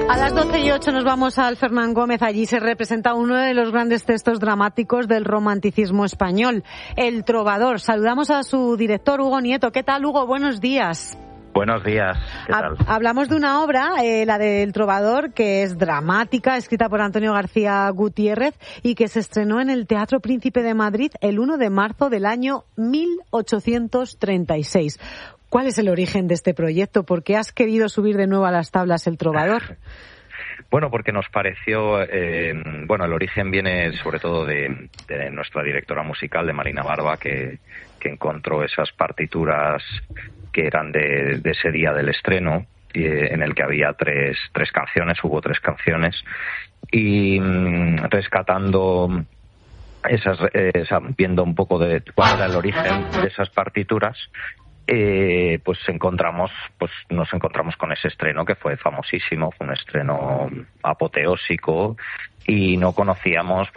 A las 12:08 nos vamos al Fernán Gómez. Allí se representa uno de los grandes textos dramáticos del romanticismo español, El Trovador. Saludamos a su director, Hugo Nieto. ¿Qué tal, Hugo? Buenos días. Buenos días, ¿qué tal? Hablamos de una obra, la del Trovador, que es dramática, escrita por Antonio García Gutiérrez y que se estrenó en el Teatro Príncipe de Madrid el 1 de marzo del año 1836. ¿Cuál es el origen de este proyecto? ¿Por qué has querido subir de nuevo a las tablas El Trovador? Bueno, porque nos pareció, el origen viene sobre todo de nuestra directora musical, de Marina Barba, que encontró esas partituras que eran de ese día del estreno, en el que había tres canciones, hubo tres canciones, y rescatando viendo un poco de cuál era el origen de esas partituras, nos encontramos con ese estreno que fue famosísimo, fue un estreno apoteósico y no conocíamos